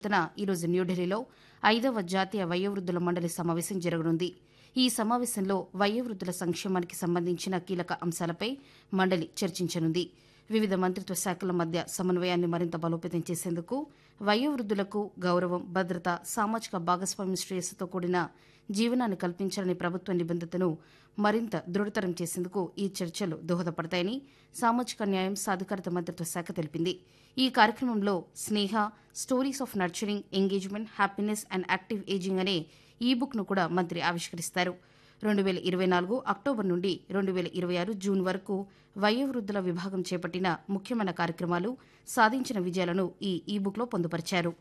ఈరోజు న్యూఢిల్లీలో 5వ జాతీయ వయోవృద్ధుల మండలి సమావేశం జరగనుంది. ఈ సమావేశంలో వయోవృద్ధుల సంక్షేమానికి సంబంధించిన కీలక అంశాలపై మండలి చర్చించనుంది. వివిధ మంత్రిత్వ శాఖల మధ్య సమన్వయాన్ని మరింత బలోపేతం చేసేందుకు వయోవృద్ధులకు గౌరవం, భద్రత, సామాజిక భాగస్వామ్య శ్రేయస్సుతో కూడిన జీవనాన్ని కల్పించాలనే ప్రభుత్వ నిబంధతను మరింత దృఢతరం చేసేందుకు ఈ చర్చలు దోహదపడతాయని సామాజిక న్యాయం, సాధికారత మంత్రిత్వ శాఖ తెలిపింది. ఈ కార్యక్రమంలో స్నేహ stories of nurturing, engagement, happiness and active ageing అనే ఈ బుక్ను కూడా మంత్రి ఆవిష్కరిస్తారు. 2024 అక్టోబర్ నుండి 2026 జూన్ వరకు వయోవృద్ధుల విభాగం చేపట్టిన ముఖ్యమైన కార్యక్రమాలు, సాధించిన విజయాలను ఈ బుక్లో పొందుపరిచారు.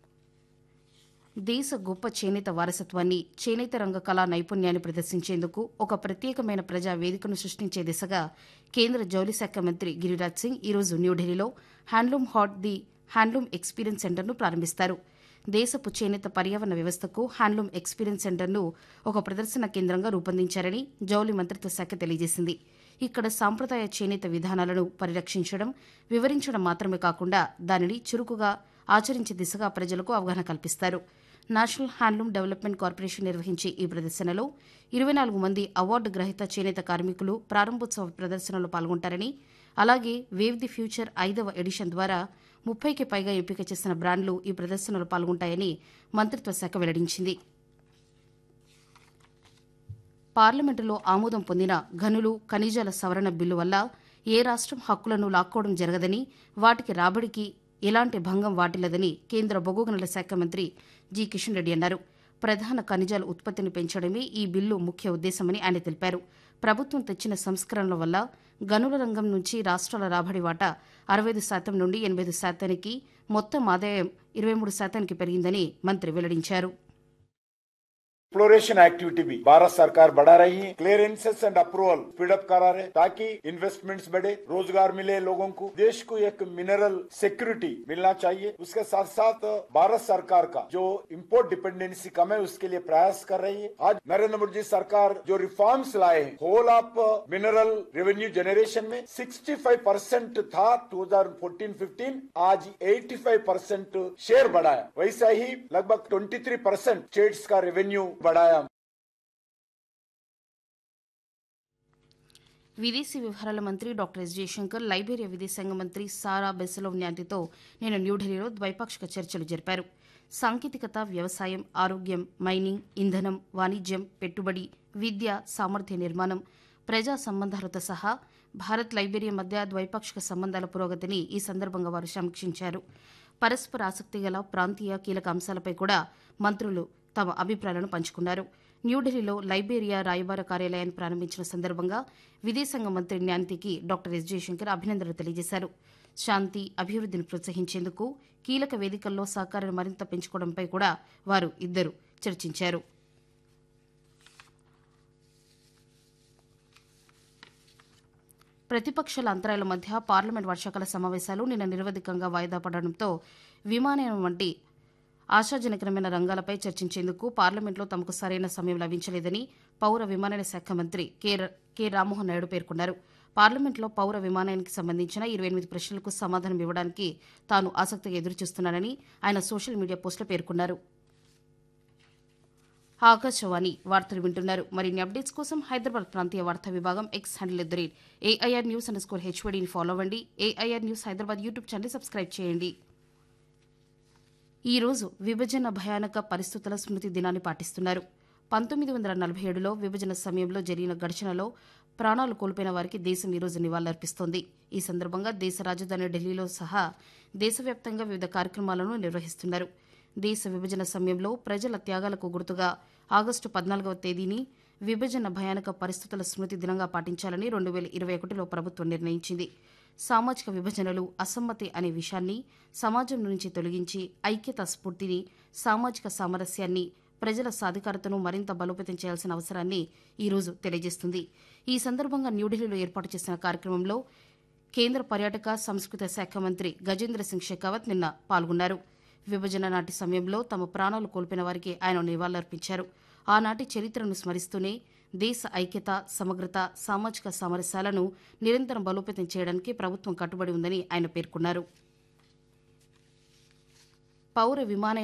దేశ గొప్ప చేనేత వారసత్వాన్ని, చేనేత రంగ కళా నైపుణ్యాన్ని ప్రదర్శించేందుకు ఒక ప్రత్యేకమైన ప్రజా వేదికను సృష్టించే దిశగా కేంద్ర జౌళి శాఖ మంత్రి గిరిరాజ్ సింగ్ ఈరోజు న్యూఢిల్లీలో handloom hot the handloom experience సెంటర్ను ప్రారంభిస్తారు. దేశపు చేనేత పర్యావరణ వ్యవస్థకు హ్యాండ్లూమ్ ఎక్స్పీరియన్స్ సెంటర్ను ఒక ప్రదర్శన కేంద్రంగా రూపొందించారని జౌళి మంత్రిత్వ శాఖ తెలియజేసింది. ఇక్కడ సాంప్రదాయ చేనేత విధానాలను పరిరక్షించడం, వివరించడం మాత్రమే కాకుండా దానిని చురుకుగా ఆచరించే దిశగా ప్రజలకు అవగాహన కల్పిస్తారు. నేషనల్ హ్యాండ్లూమ్ డెవలప్మెంట్ కార్పొరేషన్ నిర్వహించే ఈ ప్రదర్శనలో 24 మంది అవార్డు గ్రహీత చేనేత కార్మికులు ప్రారంభోత్సవ ప్రదర్శనలో పాల్గొంటారని, అలాగే వేవ్ ది ఫ్యూచర్ 5వ ఎడిషన్ ద్వారా 30కి పైగా ఎంపిక చేసిన బ్రాండ్లు ఈ ప్రదర్శనలో పాల్గొంటాయని మంత్రిత్వ శాఖ వెల్లడించింది. పార్లమెంటులో ఆమోదం పొందిన గనులు, ఖనిజాల సవరణ బిల్లు వల్ల ఏ రాష్ట్రం హక్కులను లాక్కోవడం జరగదని, వాటికి రాబడికి ఎలాంటి భంగం వాటిల్లదని కేంద్ర బొగ్గు గనుల శాఖ మంత్రి జి కిషన్ రెడ్డి అన్నారు. ప్రధాన ఖనిజాల ఉత్పత్తిని పెంచడమే ఈ బిల్లు ముఖ్య ఉద్దేశమని ఆయన తెలిపారు. ప్రభుత్వం తెచ్చిన సంస్కరణల వల్ల గనుల రంగం నుంచి రాష్ట్రాల రాబడి వాటా 65% నుండి 85%కి, మొత్తం ఆదాయం 23%కి పెరిగిందని మంత్రి వెల్లడించారు. एक्सप्लोरेशन एक्टिविटी भी भारत सरकार बढ़ा रही है. क्लियरेंसेस एंड अप्रूवल स्पीडअप करा रहे ताकि इन्वेस्टमेंट्स बढ़े, रोजगार मिले लोगों को. देश को एक मिनरल सिक्योरिटी मिलना चाहिए. उसके साथ साथ भारत सरकार का जो इंपोर्ट डिपेंडेंसी कम है उसके लिए प्रयास कर रही है. आज नरेंद्र मोदी सरकार जो रिफॉर्म्स लाए हैं, whole of mineral revenue generation में 65% था 2014-15, आज 85% शेयर बढ़ाया. वैसा ही लगभग 23% स्टेट्स का रेवेन्यू बढ़ाया. విదేశీ వ్యవహారాల మంత్రి డాక్టర్ ఎస్ జయశంకర్ లైబీరియా విదేశాంగ మంత్రి సారా బెసలోవ్ న్యాంటితో నిన్న న్యూఢిల్లీలో ద్వైపాక్షిక చర్చలు జరిపారు. సాంకేతికత, వ్యవసాయం, ఆరోగ్యం, మైనింగ్, ఇంధనం, వాణిజ్యం, పెట్టుబడి, విద్య, సామర్థ్య నిర్మాణం, ప్రజా సంబంధాలతో సహా భారత్, లైబీరియా మధ్య ద్వైపాక్షిక సంబంధాల పురోగతిని ఈ సందర్భంగా వారు సమీక్షించారు. పరస్పర ఆసక్తి గల ప్రాంతీయ కీలక అంశాలపై కూడా మంత్రులు తమ అభిప్రాయాలను పంచుకున్నారు. న్యూఢిల్లీలో లైబీరియా రాయబార కార్యాలయాన్ని ప్రారంభించిన సందర్భంగా విదేశాంగ మంత్రి న్యాంతికి డాక్టర్ ఎస్ జయశంకర్ అభినందనలు తెలియజేశారు. శాంతి, అభివృద్ధిని ప్రోత్సహించేందుకు కీలక వేదికల్లో సహకారాన్ని మరింత పెంచుకోవడంపై కూడా వారు ఇద్దరు చర్చించారు. ప్రతిపక్షాల అంతరాయాల మధ్య పార్లమెంట్ వర్షాకాల సమావేశాలు నిన్న నిరవధికంగా వాయిదా పడడంతో విమానయానం వంటి ఆశాజనకమైన రంగాలపై చర్చించేందుకు పార్లమెంట్లో తమకు సరైన సమయం లభించలేదని పౌర విమానయాన శాఖ మంత్రి కె రామ్మోహన్ నాయుడు పేర్కొన్నారు. పార్లమెంట్లో పౌర విమానయానానికి సంబంధించిన 28 ప్రశ్నలకు సమాధానం ఇవ్వడానికి తాను ఆసక్తిగా ఎదురుచూస్తున్నానని ఆయన సోషల్ మీడియా పోస్టులో పేర్కొన్నారు. ఆకాశవాణి వార్తలు వింటున్నారు. మరిన్ని అప్డేట్స్ కోసం హైదరాబాద్ ప్రాంతీయ వార్తా విభాగం ఎక్స్ హ్యాండిల్ @AIR News_HWDని ఫాలో అవ్వండి. AIR news Hyderabad YouTube channel subscribe చేయండి. ఈ రోజు విభజన భయానక పరిస్థితుల స్మృతి దినాన్ని పాటిస్తున్నారు. 1947లో విభజన సమయంలో జరిగిన ఘర్షణలో ప్రాణాలు కోల్పోయిన వారికి దేశం ఈ రోజు నివాళులర్పిస్తోంది. ఈ సందర్భంగా దేశ రాజధాని ఢిల్లీలో సహా దేశవ్యాప్తంగా వివిధ కార్యక్రమాలను నిర్వహిస్తున్నారు. దేశ విభజన సమయంలో ప్రజల త్యాగాలకు గుర్తుగా ఆగస్టు 14వ తేదీని విభజన భయానక పరిస్థితుల స్మృతి దినంగా పాటించాలని 2021లో ప్రభుత్వం నిర్ణయించింది. సామాజిక విభజనలు, అసమ్మతి అనే విషయాన్ని సమాజం నుంచి తొలగించి ఐక్యతా స్ఫూర్తిని, సామాజిక సామరస్యాన్ని, ప్రజల సాధికారతను మరింత బలోపేతం చేయాల్సిన అవసరాన్ని ఈ రోజు తెలియజేస్తుంది. ఈ సందర్భంగా న్యూఢిల్లీలో ఏర్పాటు చేసిన కార్యక్రమంలో కేంద్ర పర్యాటక, సంస్కృతి శాఖ మంత్రి గజేంద్ర సింగ్ షెకావత్ నిన్న పాల్గొన్నారు. విభజన నాటి సమయంలో తమ ప్రాణాలు కోల్పోయిన వారికి ఆయన నివాళులర్పించారు. ఆనాటి చరిత్రను స్మరిస్తూనే దేశ ఐక్యత, సమగ్రత, సామాజిక సామరస్యాలను నిరంతరం బలోపేతం చేయడానికి ప్రభుత్వం కట్టుబడి ఉందని ఆయన పేర్కొన్నారు. పౌర విమానయాన